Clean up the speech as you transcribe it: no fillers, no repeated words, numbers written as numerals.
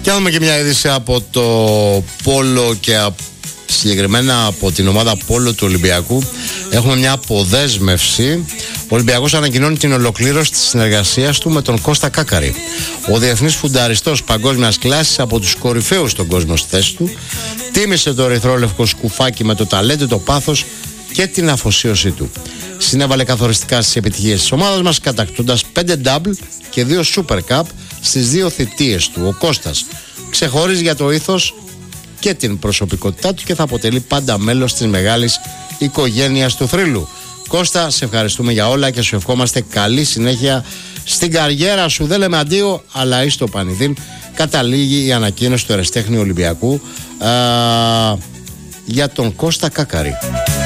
Και έχουμε και μια είδηση από το Πόλο και συγκεκριμένα από την ομάδα Πόλο του Ολυμπιακού. Έχουμε μια αποδέσμευση. Ο Ολυμπιακός ανακοινώνει την ολοκλήρωση της συνεργασίας του με τον Κώστα Κάκαρη. Ο διεθνής φουνταριστός παγκόσμιας κλάσης, από τους κορυφαίους στον κόσμο στη θέση του, τίμησε το ερυθρόλευκο σκουφάκι με το ταλέντο, το πάθος και την αφοσίωσή του. Συνέβαλε καθοριστικά στις επιτυχίες της ομάδας μας, κατακτώντας 5 double και 2 super cup στις 2 θητείες του. Ο Κώστας ξεχωρίζει για το ήθος και την προσωπικότητά του και θα αποτελεί πάντα μέλος της μεγάλης οικογένειας του θρύλου. Κώστα, σε ευχαριστούμε για όλα και σου ευχόμαστε καλή συνέχεια στην καριέρα σου. Δεν λέμε αντίο, αλλά εις το πανηδίν. Καταλήγει η ανακοίνωση του ερασιτέχνη Ολυμπιακού για τον Κώστα Κάκαρη.